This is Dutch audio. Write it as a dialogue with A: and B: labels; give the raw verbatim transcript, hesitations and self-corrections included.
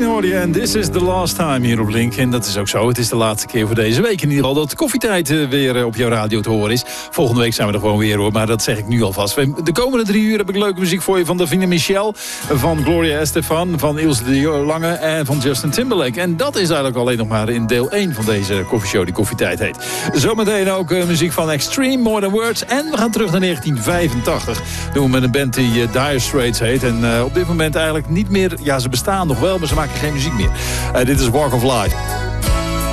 A: Train hoorde je en This is the last time hier op Link. En dat is ook zo, het is de laatste keer voor deze week. In ieder geval dat de koffietijd uh, weer uh, op jouw radio te horen is. Volgende week zijn we er gewoon weer hoor, maar dat zeg ik nu alvast. De komende drie uur heb ik leuke muziek voor je van Davina Michel, van Gloria Estefan, van Ilse de Lange en van Justin Timberlake. En dat is eigenlijk alleen nog maar in deel één van deze koffieshow die Koffietijd heet. Zometeen ook uh, muziek van Extreme, More Than Words. En we gaan terug naar negentien vijfentachtig. Doen we met een band die uh, Dire Straits heet. En uh, op dit moment eigenlijk niet meer, ja ze bestaan nog wel, maar ze maken geen muziek meer. Uh, dit is Walk of Life.